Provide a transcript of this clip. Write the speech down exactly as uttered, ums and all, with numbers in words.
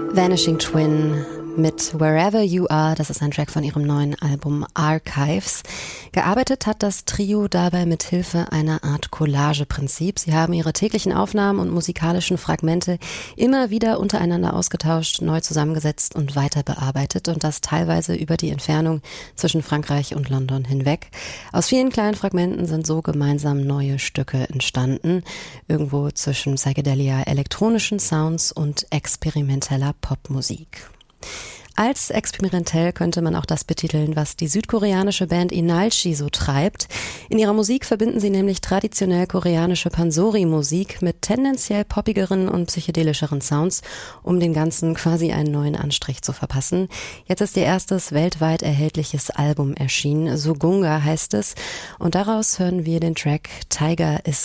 Vanishing Twin mit Wherever You Are, das ist ein Track von ihrem neuen Album Archives. Gearbeitet hat das Trio dabei mit Hilfe einer Art Collage-Prinzip. Sie haben ihre täglichen Aufnahmen und musikalischen Fragmente immer wieder untereinander ausgetauscht, neu zusammengesetzt und weiter bearbeitet und das teilweise über die Entfernung zwischen Frankreich und London hinweg. Aus vielen kleinen Fragmenten sind so gemeinsam neue Stücke entstanden, irgendwo zwischen Psychedelia, elektronischen Sounds und experimenteller Popmusik. Als experimentell könnte man auch das betiteln, was die südkoreanische Band Inalchi so treibt. In ihrer Musik verbinden sie nämlich traditionell koreanische Pansori-Musik mit tendenziell poppigeren und psychedelischeren Sounds, um dem Ganzen quasi einen neuen Anstrich zu verpassen. Jetzt ist ihr erstes weltweit erhältliches Album erschienen, Sugunga heißt es, und daraus hören wir den Track Tiger is